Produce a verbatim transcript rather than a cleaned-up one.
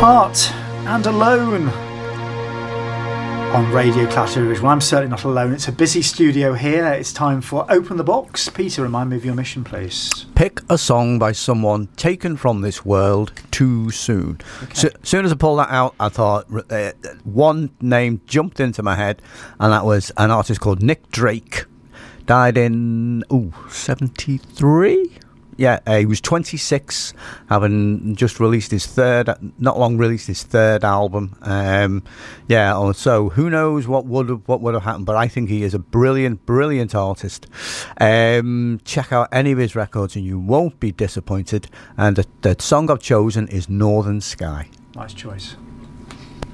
Apart and Alone on Radio Classic Original. I'm certainly not alone. It's a busy studio here. It's time for Open the Box. Peter, remind me of your mission, please. Pick a song by someone taken from this world too soon. Okay. So, as soon as I pulled that out, I thought uh, one name jumped into my head, and that was an artist called Nick Drake. Died in, ooh, seventy-three? Yeah, uh, he was twenty-six, having just released his third, not long released his third album. Um, yeah, so who knows what would have, what would have happened, but I think he is a brilliant, brilliant artist. Um, check out any of his records and you won't be disappointed. And the, the song I've chosen is Northern Sky. Nice choice.